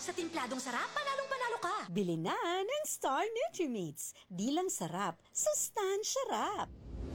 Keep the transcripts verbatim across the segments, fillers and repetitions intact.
Sa timpladong sarap, panalong panalo ka. Bili na ng Star Nutrimeats. Di lang sarap, sustansya rap.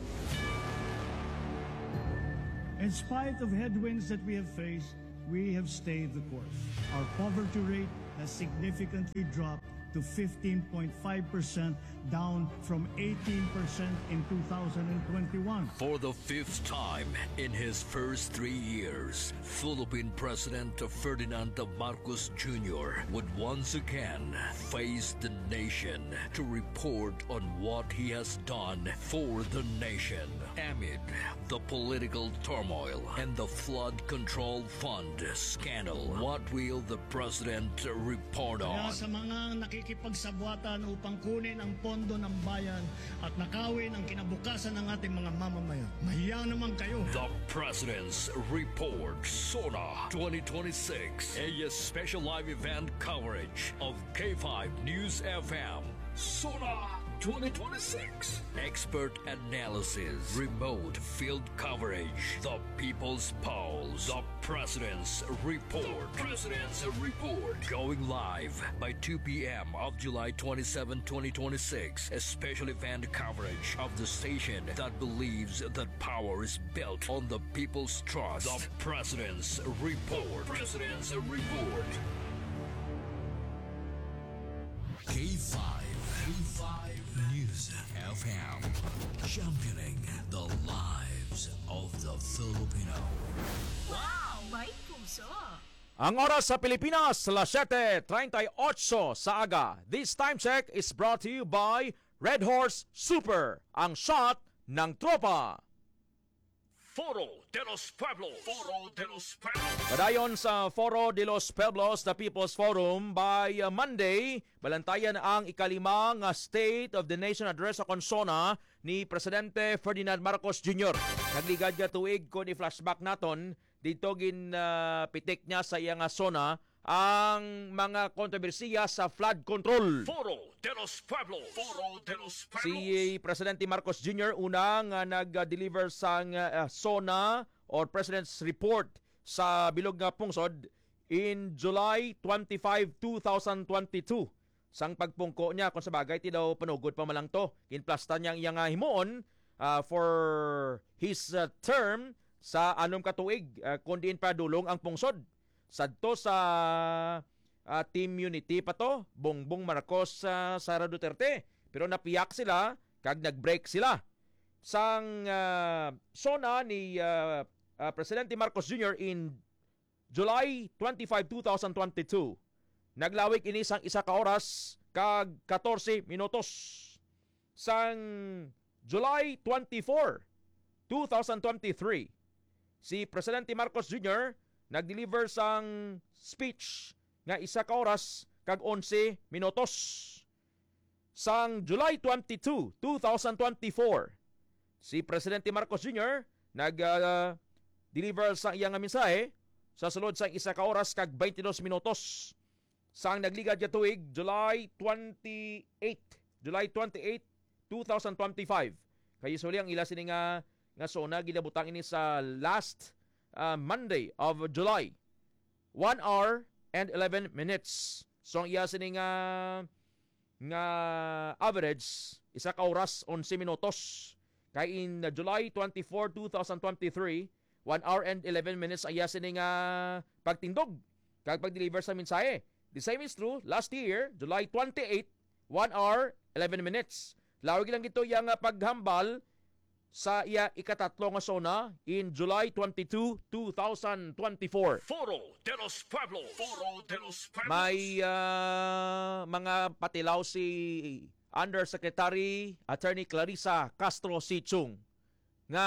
In spite of headwinds that we have faced, we have stayed the course. Our poverty rate has significantly dropped to fifteen point five percent, down from eighteen percent in two thousand twenty-one. For the fifth time in his first three years, Philippine President Ferdinand Marcos Junior would once again face the nation to report on what he has done for the nation amid the political turmoil and the flood control fund scandal. What will the president report Kaya on? sa mga nakikipagsabwatan upang kunin ang pondo ng bayan at nakawin ang kinabukasan ng ating mga mamamayan, mahiya naman kayo. The President's Report, SONA twenty twenty-six, a special live event coverage of K five News F M. SONA twenty twenty-six. Expert analysis, remote field coverage, the People's Polls, the President's Report. The President's Report. Going live by two p.m. of July twenty-seventh, twenty twenty-six. A special event coverage of the station that believes that power is built on the people's trust. The President's Report. President's Report. K five. K five News F M. Championing the lives of the Filipino. Wow, may puso. Ang oras sa Pilipinas, alas siyete treinta y ocho sa aga. This time check is brought to you by Red Horse Super, ang shot ng tropa. Foro de los Pueblos. Foro de los Pueblos. Padayon sa Foro de los Pueblos, the People's Forum, by uh, Monday, balantayan ang ikalimang uh, State of the Nation Address sa konsona ni Presidente Ferdinand Marcos Junior Nagligad niya tuig kung i-flashback naton, dito gin uh, pitik niya sa iyang uh, sona ang mga kontrobersiya sa flood control. Foro de los Pueblos. Foro de los Pueblos. Si Presidente Marcos Junior unang uh, nag-deliver sang uh, SONA or President's Report sa bilog nga pungsod in July twenty-fifth, twenty twenty-two. Sang pagpungko niya kung sa bagay ti daw panugod pa malang to. Kinplasta niya ang iyang uh, himuon uh, for his uh, term sa anom ka tuig uh, kundi pa dulong ang pungsod. Sadto sa uh, Team Unity pa to, Bongbong Marcos, uh, Sara Duterte. Pero napiyak sila, kag nag-break sila. Sang uh, SONA ni uh, uh, Presidente Marcos Junior in July twenty-fifth, twenty twenty-two, naglawig ini sang isa ka oras kag fourteen minutos. Sang July twenty-fourth, twenty twenty-three, si Presidente Marcos Junior nag-deliver sang speech nga isa ka oras kag eleven minutos. Sang July twenty-second, twenty twenty-four, si Presidente Marcos Junior nag-deliver uh, sang iyang mensahe sa sulod sang isa ka oras kag twenty-two minutos. Sang nagligad ya tuig July twenty-eighth, July twenty-eighth, twenty twenty-five. Kay suli ang ila sini nga nga SONA gilabutang ini sa last Uh, Monday of July, one hour and eleven minutes. So ang iya sini nga nga average isa ka oras eleven minutos. Kay in uh, July twenty-fourth, twenty twenty-three, one hour and eleven minutes ang iya sini nga pagtindog kag pag-deliver sa mensahe. The same is true last year, July twenty-eighth, one hour eleven minutes. Lawig lang gito yang uh, paghambal sa iya ikatatlo nga SONA in July twenty-second, twenty twenty-four. Foro de los Pueblos. Foro de los Pueblos. May uh, mga patilaw si Undersecretary Attorney Clarissa Castro Sichung nga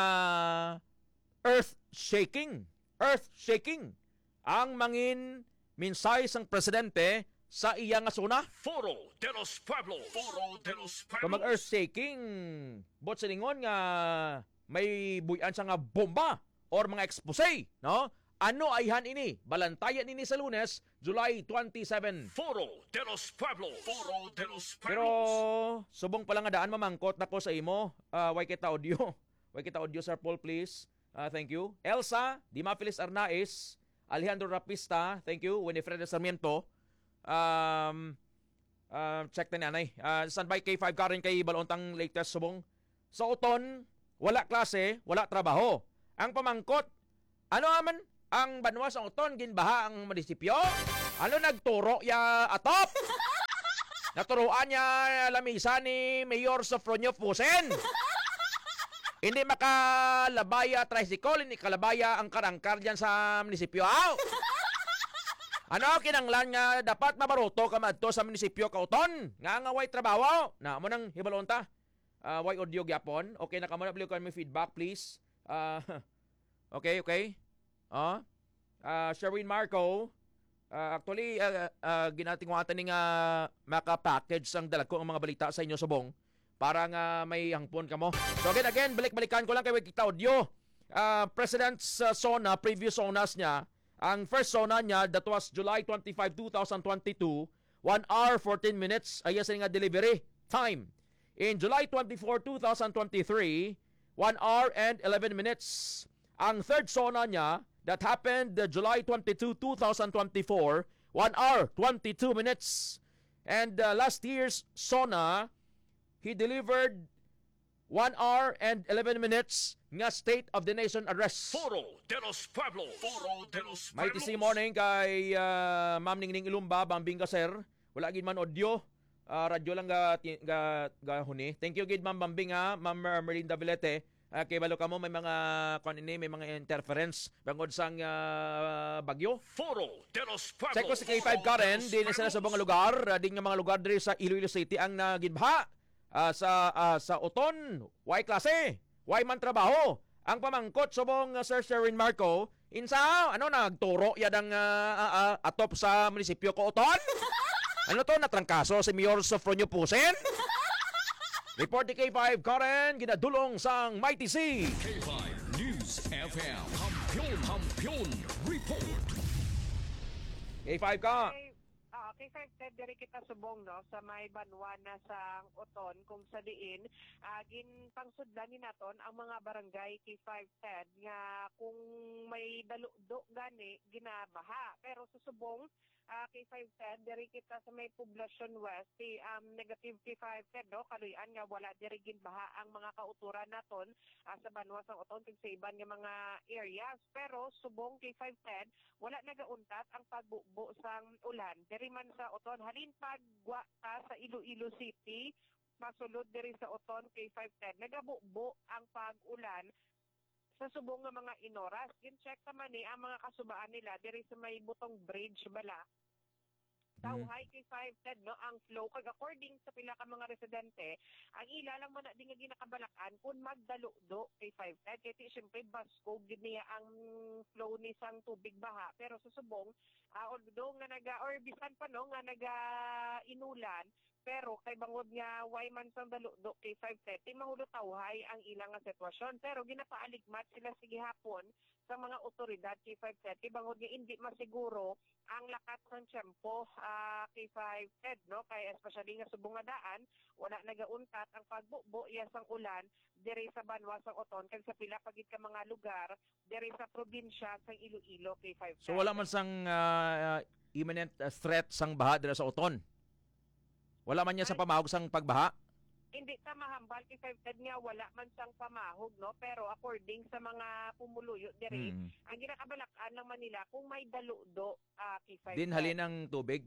earth-shaking, earth-shaking ang mangin mensahe sang presidente sa iya nga SONA. Foro de los Pueblos. Foro de los Pueblos. Kung mag-earth-shaking, bot siningon nga may buyan siya nga bomba or mga expose, no? Ano ayhan ini? Balantayan ini sa Lunes, July twenty-seventh. Foro de los Pueblos. Foro de los Pueblos. Pero subong pala nga daan mamangkot na ko sa imo. Uh, way kita audio. Way kita audio, Sir Paul, please. Uh, thank you. Elsa, Dimafilis Arnaez, Alejandro Rapista, thank you. Winifred Sarmiento. Um, uh, check na nanay. Uh, standby K five ka rin kay Balontang latest subong. Sa uton, wala klase, wala trabaho. Ang pamangkot, ano aman ang banwa sa uton, ginbaha ang munisipyo? Ano nagturo ya atop? Naturuan niya lamisa ni Mayor Sofronio Fusen. Hindi makalabaya tricycle, hindi kalabaya ang karangkar dyan sa munisipyo. Aw! Ano kinanglan nga dapat mabaruto ka madto sa munisipyo kauton? Nga nga way trabaho. Na mo nang hibalon ta. Uh, way audio gyapon. Okay na ka mo na ka may feedback please. Uh, okay, okay. Uh, uh, Sherwin Marco. Uh, actually, uh, uh, ginatingwatan ni nga maka-package ang dalag ko ang mga balita sa inyo subong para nga may hangpon ka mo. So again, again, balik-balikan ko lang kay kita audio. Uh, President's uh, SONA, previous SONAs niya, ang first SONA niya, that was July twenty-fifth, twenty twenty-two, one hour, fourteen minutes, ay nga delivery time. In July twenty-fourth, twenty twenty-three, one hour and eleven minutes. Ang third SONA niya, that happened uh, July twenty-second, twenty twenty-four, one hour, twenty-two minutes. And uh, last year's SONA, he delivered one hour and eleven minutes nga State of the Nation address. Foro de los Pueblos. Foro de los Pueblos. May T C morning kay uh, Ma'am Ningning Ilumba, Bambing Gaser. Wala gid man audio. Uh, radyo lang ga, ga, ga huni. Thank you gid Ma'am Bambing ha, Ma'am Merlinda Vilete. Uh, kay balo ka mo may mga kanini, may mga interference bangod sang uh, bagyo. Foro de los Pueblos. Check ko sa K five Karen, din sila sa mga lugar, uh, din nga mga lugar diri sa Iloilo City ang nagibha. Uh, sa uh, sa uton, why klase? Why man trabaho? Ang pamangkot subong uh, Sir Sherwin Marco, insa ano nagturo yadang uh, uh, uh, atop sa munisipyo ko uton? Ano to natrangkaso si Mayor Sofronio Pusen? Report ni K five Karen, ginadulong sang Mighty C. K five News F M. Kampiyon, kampiyon, report. K five ka. Ah, kay five Ted diri kita subong no sa may banwa na sa uton kung sa diin uh, gin pangsudlan ni naton ang mga barangay kay five Ted nga kung may daludok gani ginabaha pero sa subong uh, kay five Ted diri kita sa may poblasyon west si um, negative kay five Ted no kaluyan nga wala diri ginbaha ang mga kauturan naton uh, sa banwa sa uton kag sa iban nga mga areas pero subong kay five Ted wala nagauntat ang pagbubo sang ulan diri man sa uton halin pagwa ta sa Iloilo City masulod diri sa uton kay five ten nagabubo ang pag-ulan sa subong nga mga inoras gin-check ta man ni ang mga kasubaan nila diri sa may butong bridge bala tawhay kay five ten no ang flow kag according sa pila ka mga residente ang ila lang man di nga ginakabalakan kun magdalukdo kay five ten kay ti syempre basko gid niya ang flow ni sang tubig baha pero sa subong uh, although nga naga or bisan pa no nga naga inulan pero kay bangod nga why man sang dalukdo kay five ten ti mahulot tawhay ang ilang nga sitwasyon pero ginapaaligmat sila sige hapon sa mga otoridad kay five ten kay bangod nga hindi masiguro ang lakat ng tiyempo uh, kay five ten no kay especially nga subong nga daan wala nagauntat ang pagbubo iya sang ulan diri sa banwa sang uton kag sa pila pagit ka mga lugar diri sa probinsya sang Iloilo kay five ten. So wala man sang uh, imminent uh, threat sang baha diri sa uton. Wala man niya sa pamahog sang pagbaha. Hindi ta mahambal kay five ten nga wala man sang pamahog no pero according sa mga pumuluyo diri Hmm. ang ginakabalakan ng Manila kung may daluddo uh, kay five ten Din halin ang tubig.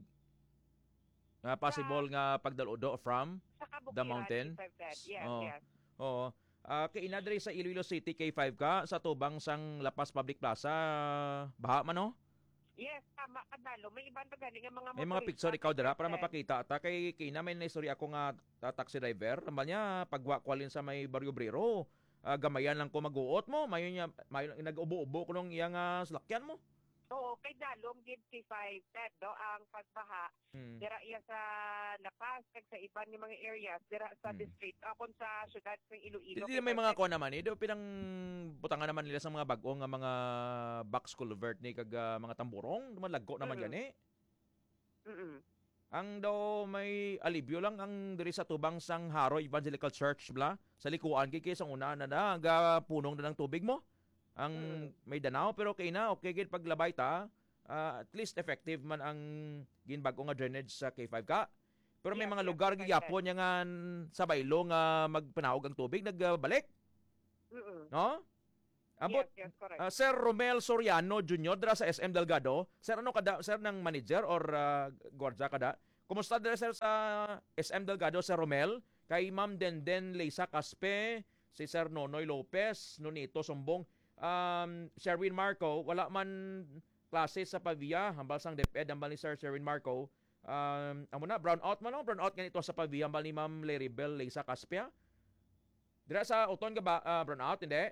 Nga possible nga pagdaludo from sa kabukiran the mountain. kay five ten. Yes, Oo. yes. Oo. Uh, kay ina diri sa Iloilo City K five ka sa tubang sang Lapas Public Plaza baha man no? Yes, tama kadalo. May ibang pa gani nga mga May mga motorista picture ikaw kay dira five para ten. mapakita ta kay kina may naistorya ako nga ta- taxi driver naman niya pagwa kwalin sa may Barrio Brero. Uh, gamayan lang ko maguot mo, mayo niya mayo nag-ubo-ubo ko nung iyang uh, salakyan mo. Oo, kay dalom gid kay five ten do ang pagbaha Hmm. dira iya sa Lapas kag sa iban nga mga areas dira sa Hmm. district akon sa syudad ng Iloilo. Hindi may mga ko naman eh. Do pinang butangan naman nila sa mga bago nga mga box culvert ni kag uh, mga tamburong, malagko naman Mm. yan eh. Mm. Ang daw may alibyo lang ang diri sa tubang sang Haro Evangelical Church bla sa likuan kay kay sa una na na ga punong na ng tubig mo. Ang Mm. may danaw pero kay na okay gid paglabay ta ah, at least effective man ang ginbago nga drainage sa K five ka. Pero may Yes, mga yes, lugar K five gyapon nga nga sa baylo nga magpanahog ang tubig nagbalik, Mm-mm. no? Abot Yes, yes, correct. ah, Sir Romel Soriano Junior dira sa S M Delgado. Sir, ano kada sir ng manager or uh, gwardiya kada? Kumusta dira sir sa S M Delgado, Sir Romel? Kay Ma'am Denden Leisa Caspe, si Sir Nonoy Lopez, Nonito Sumbong, um, Sherwin Marco, wala man klase sa Pavia, hambal sang DepEd, hambal ni Sir Sherwin Marco. Um, amo na, brown out man, no? Brown out ganito sa Pavia, hambal ni Ma'am Leribel Leisa Caspe. Dira sa Uton ka ba, uh, brown out, hindi?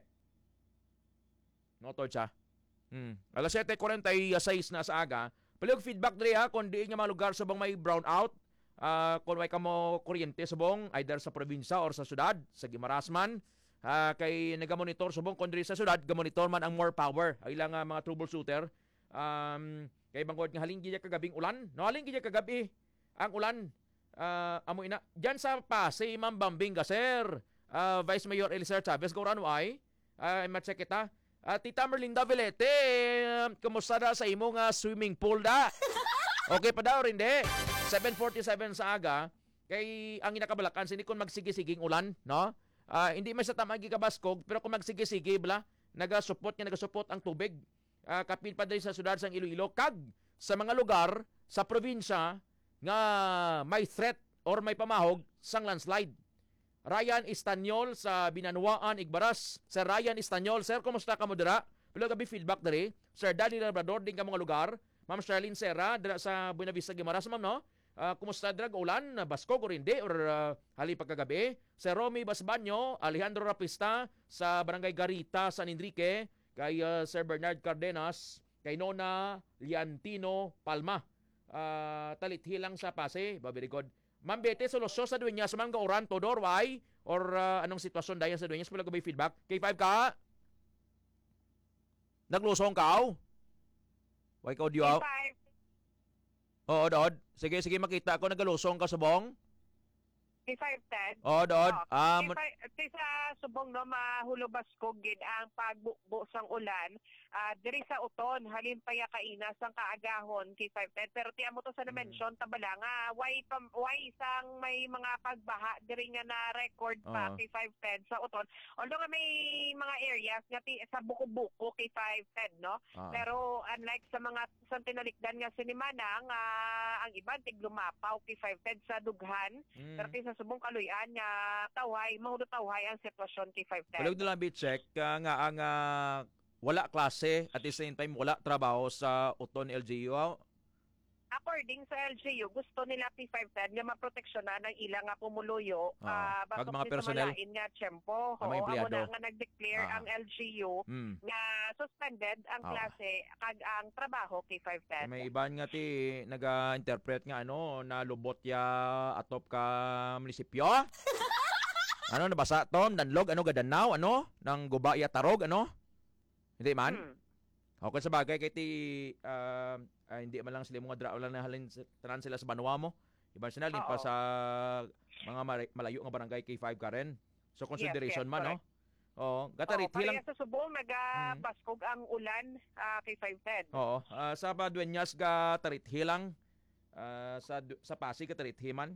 Notod siya. Hmm. alas siyete kuwarenta y sais na sa aga. Palig feedback diri ha kung di nga mga lugar subong may brown out. Uh, kung may kamo kuryente subong either sa probinsya or sa syudad, sa Gimarasman. Uh, kay nagamonitor subong kung diri sa syudad, gamonitor man ang more power. Ang ilang uh, mga troubleshooter. Um, kay bangod nga halin gid kagabing ulan. No halin gid kagabi ang ulan. Uh, amo ina diyan sa Pasay Ma'am Bambing ka sir. Uh, Vice Mayor Elicer Chavez Gorano ay uh, ma-check kita. Uh, Tita Merlinda Velete, uh, kumusta na sa imo nga swimming pool da? Okay pa daw rin de. seven forty-seven sa aga, kay ang inakabalakan, sini kung magsigi-siging ulan, no? Uh, hindi man sa tamagi kabaskog, pero kung magsigi-sige, bla, nagasupot nga nagasupot ang tubig. Uh, kapin pa din sa sudad sang Iloilo, kag sa mga lugar, sa probinsya, nga may threat or may pamahog sang landslide. Ryan Istanyol sa Binanuaan, Igbaras. Sir Ryan Istanyol, sir, kumusta ka mo dira? Pilo gabi feedback diri. Sir Danny Labrador, din ka mga lugar. Ma'am Charlene Serra, dira sa Buenavista, Guimaras, ma'am, no? Uh, kumusta dira ulan? Baskog or hindi? Or uh, hali pagkagabi? Sir Romy Basbanyo, Alejandro Rapista sa Barangay Garita, San Enrique. Kay uh, Sir Bernard Cardenas. Kay Nona Liantino Palma. Uh, talithi lang sa Pasay. Very good. Ma'am Bete, solusyon sa duwenya sa mga oran, Todor, why? Or uh, anong sitwasyon dayan sa duwenya? Pala ko may feedback. K five ka? Naglusong ka? Why ka audio? K five, Oo, Dod. Sige, sige, makita ko nagalusong ka subong. K five, Ted. Oo, Dod. Oh, Ah, K mun- five, ti sa subong no mahulobaskog gid ang pagbukbo sang ulan. Ah, diri sa Uton halin pa ya kainas ang kaagahon K five Ted. Pero ti amo to sa na-mention tabala nga why pam, why isang may mga pagbaha diri nga na record pa Oo. K five Ted sa Uton. Although nga may mga areas nga ti, sa buko-buko K five Ted no. Ah. Pero unlike sa mga sa tinalikdan nga sinimanang uh, ang iban tig lumapaw K five Ted sa dughan. Mm. Pero ti sa subong kaluyan nga tawhay mahudo tawhay ang sitwasyon K five Ted. Palog na lang check uh, nga ang uh, wala klase at the same time wala trabaho sa Uton L G U. ah. According sa L G U, gusto nila P five ten nga maproteksyonan ng ilang nga pumuluyo Oo. ah, Kag batok mga ni sa personnel. malain nga tiyempo. Ang mga Oo, amo empleyado. na nga nag-declare Ah. ang L G U Mm. nga suspended ang Ah. klase kag ang trabaho K five ten. May iban nga ti naga-interpret nga ano na lubot ya atop ka munisipyo. Ano nabasa Tom danlog ano gadanaw ano nang guba ya tarog ano? Hindi man. Hmm. Okay sa bagay kay ti ah, ah, hindi man lang sila mga dra lang nahalin tanan sila sa banwa mo. Iban sila din pa Oo. sa mga mari- malayo nga barangay K five ka rin. So consideration yes, man no. Oo, Oo, gatarit hilang. pareha sa subong nagabaskog ang ulan ah, K five ten. Oo, ah, sa Padueñas ga tarit hilang. Ah, sa du- sa Pasig ka tarit himan.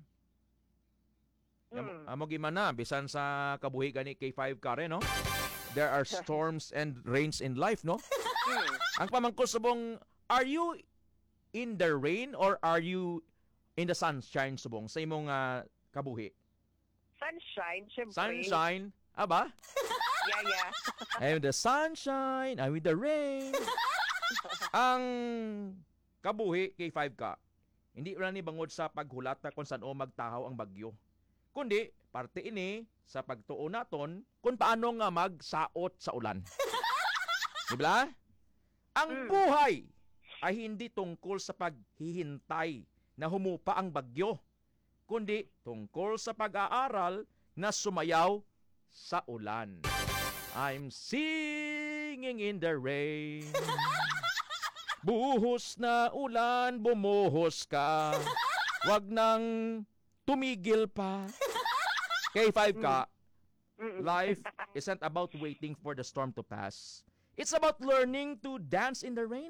Mm. Amo giman na bisan sa kabuhi gani K five ka rin no. There are storms and rains in life no. Mm. Ang pamangkos subong, are you in the rain or are you in the sunshine subong sa imong uh, kabuhi? Sunshine, syempre. Sunshine, aba? Yeah, yeah. I'm the sunshine, I'm with the rain. Ang kabuhi K five ka, hindi wala ni bangod sa paghulat na kung saan o magtahaw ang bagyo. Kundi, parte ini sa pagtuo naton kung paano nga magsaot sa ulan. Di ba? Ang Mm. buhay ay hindi tungkol sa paghihintay na humupa ang bagyo, kundi tungkol sa pag-aaral na sumayaw sa ulan. I'm singing in the rain. Buhos na ulan, bumuhos ka. Wag nang tumigil pa. K five ka, Mm. life isn't about waiting for the storm to pass. It's about learning to dance in the rain.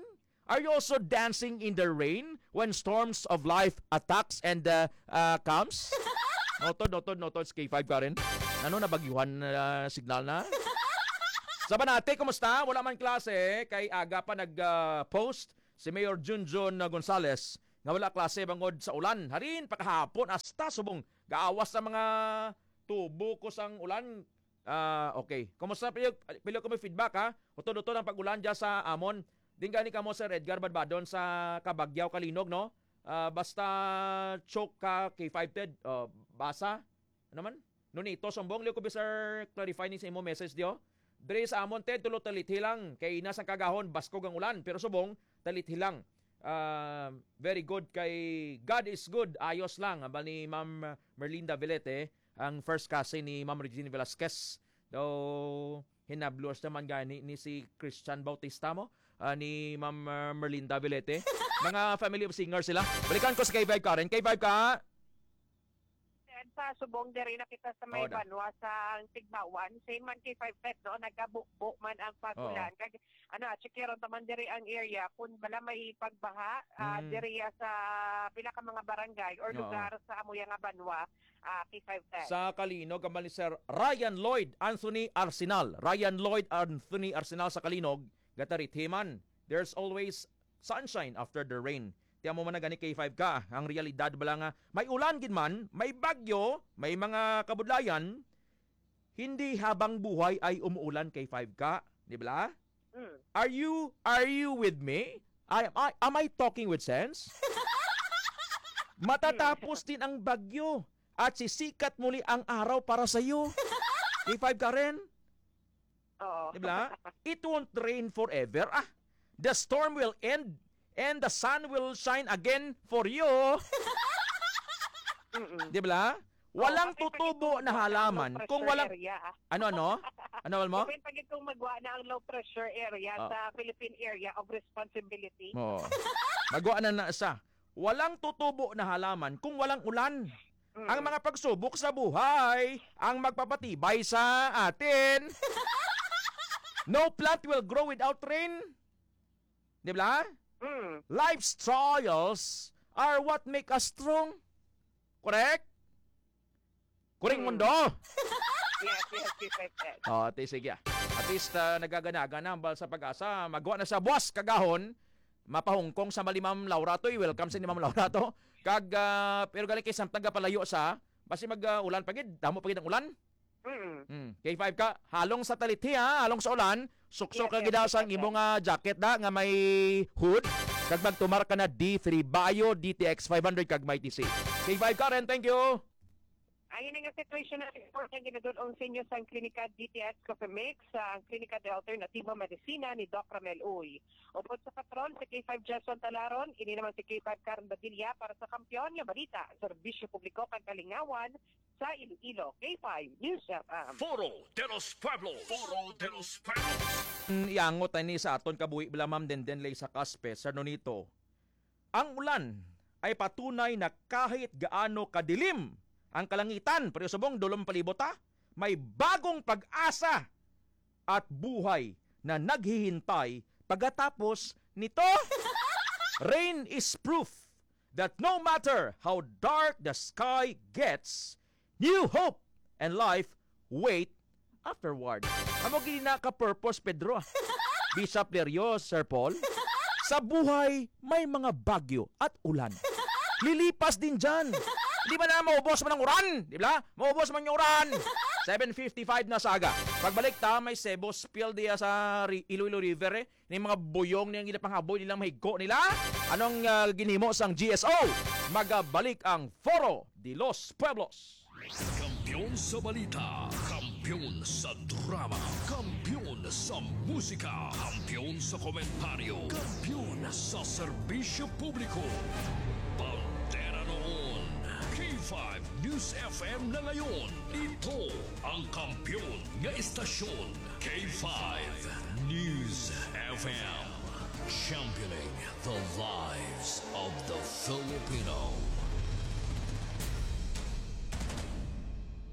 Are you also dancing in the rain when storms of life attacks and uh, uh, comes? Notod, notod, notod, K five ka rin. Ano, nabagyuhan uh, signal na? Sa Banate, kumusta? Wala man klase. Kay aga pa nag-post uh, si Mayor Junjun Gonzales nga wala klase bangod sa ulan. Harin, pakahapon, hasta subong. Gaawas sa mga tubo ko sang ulan. Uh, okay. Kumusta? Pili, pili ko may feedback ha. Utod-utod ang pag-ulan dyan sa Amon. Din gani ka mo Sir Edgar Badbadon sa Kabagyaw, Kalinog, no? Uh, basta choke ka K five Ted, uh, basa. Ano man? No nito, sombong. Liyo ko ba Sir clarify ni sa imo message diyo? Dre sa Amon Ted, tulo talithi lang. Kay nasang kagahon, baskog ang ulan. Pero subong, talithi lang. Uh, very good kay God is good. Ayos lang. Abal ni Ma'am Merlinda Velete, ang first cousin ni Ma'am Regine Velasquez. Though, hinablos naman gani ni si Christian Bautista mo. Uh, ni Ma'am uh, Merlinda Velete. Mga family of singers sila. Balikan ko sa K five ka rin. K five ka. Sa subong diri na kita sa may Oo, da. banwa sa Tigbawan. Same man K five Pet, no? Nagabukbuk man ang pagulan. Kag ano, checkeron taman diri ang area kung bala may pagbaha ah, Mm. diri sa pila ka mga barangay or Oo. lugar sa amoy nga banwa, ah, K five Pet. Sa Kalinog, kamal ni Sir Ryan Lloyd Anthony Arsenal. Ryan Lloyd Anthony Arsenal sa Kalinog. Gatarit himan. There's always sunshine after the rain. Tiyan mo man na gani K five ka. Ang realidad bala nga, may ulan gid man, may bagyo, may mga kabudlayan, hindi habang buhay ay umuulan K five ka. Di ba? Mm. Are you are you with me? I, I am I talking with sense? Matatapos din ang bagyo at sisikat muli ang araw para sa iyo. K five ka rin. Oo. Di ba? It won't rain forever. Ah, the storm will end and the sun will shine again for you. Mm-mm. Di ba? Walang Oo, kasi tutubo pag na itong halaman low kung pressure walang area, ah. ano ano? Ano mo? Pwede pag itong magwa na ang low pressure area Oh. sa Philippine Area of Responsibility. Oo. Magawa na na sa. Walang tutubo na halaman kung walang ulan. Mm. Ang mga pagsubok sa buhay ang magpapatibay sa atin. No plant will grow without rain. Di ba? Mm. Life's trials are what make us strong. Correct? Kuring Hmm. mundo. Yes, yes, K five Pet. Oh, ate, sige. At least uh, nagaganaga na ang bal sa pag-asa. Magawa na sa buwas kagahon. Mapahungkong sa malimam Laura to. Welcome sa ni Ma'am Laura to. Kag, uh, pero galing kay samtang palayo sa, basi mag-ulan uh, pagid. Damo pagid ang ulan. Mm. Hmm. K five ka, halong sa talithi ha, halong sa ulan. Suksok Yes, ka yes, gida yes, sa yes. imong uh, jacket da nga may hood. Kag magtumar ka na D three Bayo D T X five hundred kag may T C. K five ka rin, thank you. Ayun ang situation na report na ginadulong sa inyo sa Klinika D T X Coffee Mix sa Klinika de Alternativo Medicina ni Doc Ramel Uy. Upod sa patron, si K five Jason Talaron, ini naman si K five Karen Badilla para sa kampiyon nga balita, serbisyo publiko kang kalingawan sa Iloilo. K five News F M. Foro de los Pueblos. Foro de los Pueblos. Mm, Iangot ni sa aton kabuhi bila Ma'am Denden lay sa Kaspe sa nito. Ang ulan ay patunay na kahit gaano kadilim ang kalangitan, pero subong dulong palibot ha, may bagong pag-asa at buhay na naghihintay pagkatapos nito. Rain is proof that no matter how dark the sky gets, new hope and life wait afterward. Amo gini na ka-purpose, Pedro. Bishop Lerio, Sir Paul. Sa buhay, may mga bagyo at ulan. Lilipas din dyan. Di ba na maubos man ang uran? Di ba? Maubos man yung uran. seven fifty-five na saga. Pagbalik ta, may Cebu spill diya sa Iloilo River eh. Yung mga buyong niyang ilang panghaboy nilang mahigo nila. Anong uh, ginhimo sang G S O? Magabalik ang Foro de los Pueblos. Kampiyon sa balita, kampiyon sa drama, kampiyon sa musika, kampiyon sa komentaryo, kampiyon sa serbisyo publiko. Bandera noon, K five News F M na ngayon. Ito ang kampiyon nga istasyon, K five News F M. Championing the lives of the Filipino.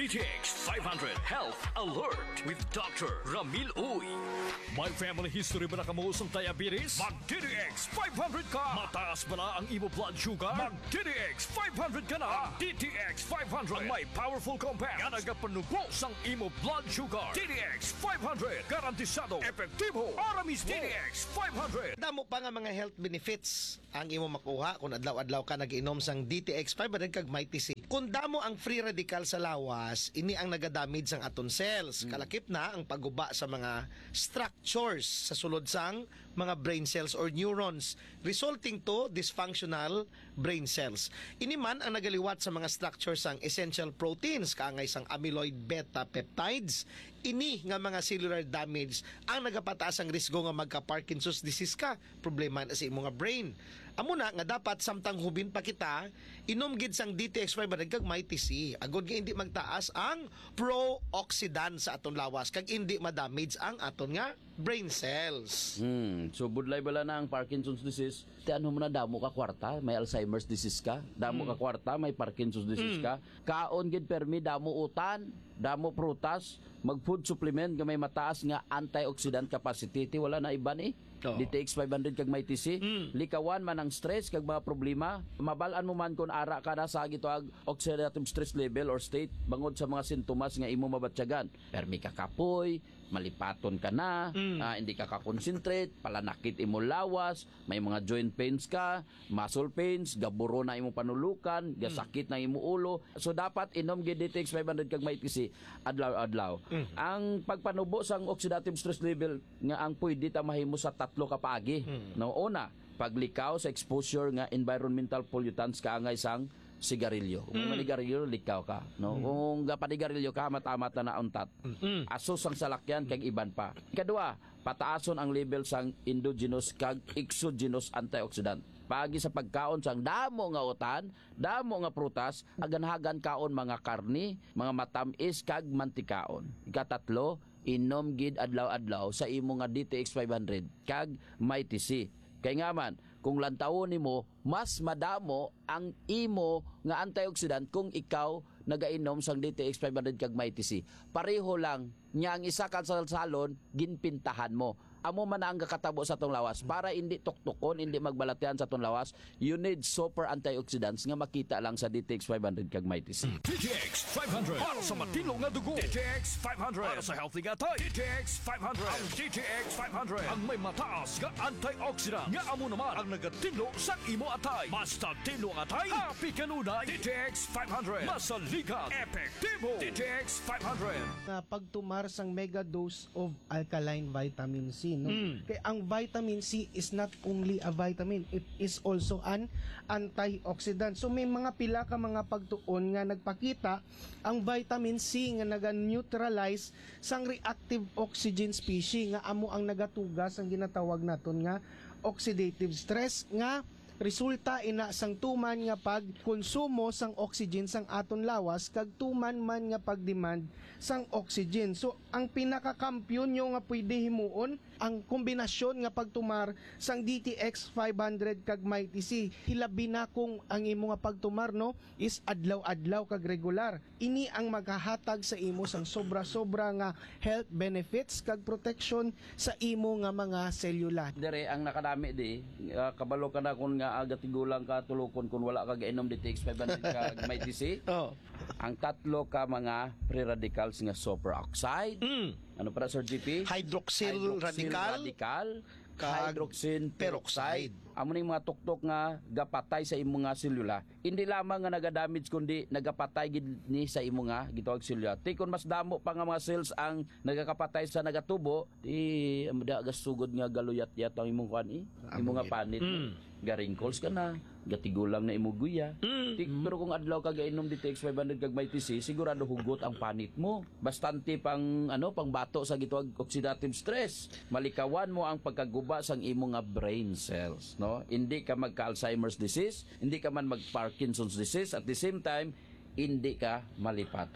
D T X five hundred Health Alert with Doctor Ramil Uy. May family history ba na kamo sa diabetes? Mag D T X five hundred ka! Mataas ba na ang imo blood sugar? Mag D T X five hundred ka na! D T X five hundred ang may powerful compound nga nagapanubo sang imo blood sugar. D T X five hundred garantisado, epektibo, para mismo. D T X five hundred. Damo pa nga mga health benefits ang imo makuha kung adlaw-adlaw ka nag-inom sang D T X five hundred kag Mighty C. Kung damo ang free radical sa lawas, ini ang nagadamage sang aton cells. Kalakip na ang pagguba sa mga structures sa sulod sang mga brain cells or neurons, resulting to dysfunctional brain cells. Ini man ang nagaliwat sa mga structures sang essential proteins, kaangay sang amyloid beta peptides. Ini nga mga cellular damage ang nagapataas ang risgo nga magka-Parkinson's disease ka, problema na sa imong nga brain. Amo na nga dapat samtang hubin pa kita, inom gid sang D T X five hundred kag Mighty C. Agod nga hindi magtaas ang pro-oxidant sa aton lawas kag hindi ma-damage ang aton nga brain cells. Hmm, so budlay bala na ang Parkinson's disease. Tiano mo na damo ka kwarta, may Alzheimer's disease ka. Damo ka kwarta, may Parkinson's disease ka. Kaon gid permi damo utan, damo prutas, mag food supplement nga may mataas nga antioxidant capacity. Ti wala na iban eh. Oh. D T X five hundred kag Mighty C. Likawan man ang stress kag mga problema. Mabalaan mo man kung ara ka na sa gitoag oxidative stress level or state bangod sa mga sintomas nga imo mabatyagan. Permi ka kapoy, malipaton ka na, ah, hindi ka ka-concentrate, palanakit imo lawas, may mga joint pains ka, muscle pains, gaburo na imo panulukan, gasakit na imo ulo. So dapat inom gid D T X five hundred kag Mighty C adlaw-adlaw. Ang pagpanubo sang oxidative stress level nga ang pwede ta mahimo sa tatlo ka paagi. No, una, paglikaw sa exposure nga environmental pollutants kaangay sang sigarilyo. Kung mm. manigarilyo, likaw ka. No? Mm. Kung gapanigarilyo ka, matamat na nauntat. Mm. Asos ang salakyan, kag iban pa. Kadua, pataason ang level sang endogenous kag exogenous antioxidant. Pagi sa pagkaon sang damo nga utan, damo nga prutas, aganhagan kaon mga karni, mga matamis kag mantikaon. Ikatatlo, inom gid adlaw-adlaw sa imo nga D T X five hundred kag Mighty C. Kay nga man, kung lantawon nimo, mas madamo ang imo nga antioxidant kung ikaw nagainom sang D T X five hundred kag Mighty C. Pareho lang nya ang isa ka sa salon ginpintahan mo. Amo man ang kakatabo sa tong lawas para hindi tuktukon, hindi magbalatian sa tong lawas. You need super antioxidants nga makita lang sa D T X five hundred kag Mighty C. D T X five hundred para sa matino nga dugo. D T X five hundred para sa healthy nga tay. D T X five hundred ang D T X five hundred ang may mataas nga antioxidant nga amo naman ang nagatino sa imo atay. Basta tino nga atay, happy kanunay. D T X five hundred masaligan, epektibo. D T X five hundred na pagtumar sang mega dose of alkaline vitamin C, no? Mm. Kaya ang vitamin C is not only a vitamin, it is also an antioxidant. So may mga pila ka mga pagtuon nga nagpakita ang vitamin C nga naga-neutralize sang reactive oxygen species nga amo ang nagatugas ang ginatawag naton nga oxidative stress nga resulta ina sang tuman nga pagkonsumo sang oxygen sang aton lawas kag tuman man nga pagdemand sang oxygen. So ang pinakakampiyon nyo nga pwede himuon ang kombinasyon nga pagtumar sang D T X five hundred kag Mighty C. Hilabi na kung ang imo nga pagtumar no is adlaw-adlaw kag regular. Ini ang maghahatag sa imo sang sobra-sobra nga health benefits kag protection sa imo nga mga selula. Dire ang nakadami di, uh, kabalo ka na kung nga agatigulang ka tulukon kung wala ka gainom D T X five hundred kag Mighty C. Oh. Ang tatlo ka mga free radicals nga superoxide. Mm. Ano para Sir G P? Hydroxyl, Hydroxyl radical, radical kag hydroxyl peroxide. Amo ning mga tuktok nga gapatay sa imo nga selula. Hindi lamang nga nagadamage kundi nagapatay gid ni sa imo nga gitawag selula. Ti kun mas damo pa nga mga cells ang nagakapatay sa nagatubo, di amda gasugod nga galuyat-yat ang imong kan eh. Imo nga panit. Mm. Ga-wrinkles ka na, gatigulang na imo guya. Mm. Ti, pero kung adlaw ka gainom D T X five hundred kag Mighty C, sigurado hugot ang panit mo. Bastante pang ano, pang bato sa gitawag oxidative stress. Malikawan mo ang pagkaguba sang imo nga brain cells, no? Hindi ka magka-Alzheimer's disease, hindi ka man mag-Parkinson's disease, at the same time, hindi ka malipaton.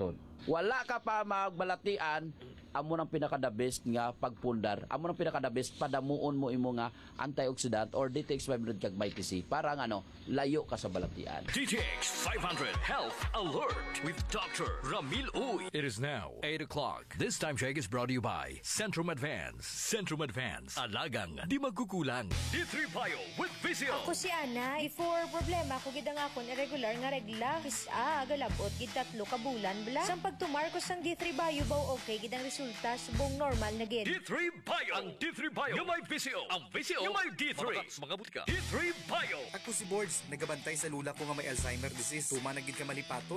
Wala ka pa magbalatian, amo nang pinaka-the best nga pagpundar. Amo nang pinaka-the best padamuon mo imo nga antioxidant or D T X five hundred kag vitamin C para nga ano, layo ka sa balatian. D T X five hundred Health Alert with Doctor Ramil Uy. It is now eight o'clock. This time check is brought to you by Centrum Advance. Centrum Advance. Alagang di magkukulang. D three Bio with Visio. Ako si Ana, before problema ko gid ang akon irregular nga regla. Kisa galabot gid tatlo ka bulan bla. Sang pagtumar ko sang D three Bio baw okay gid ang resulta subong normal na gid. D three Bio. Ang D three Bio. Yung may Visio. Ang Visio. Yung may D three. Mga butika. D three Bio. Ako si Boards, nagabantay sa lula ko nga may Alzheimer disease. Tuma na gid ka malipaton.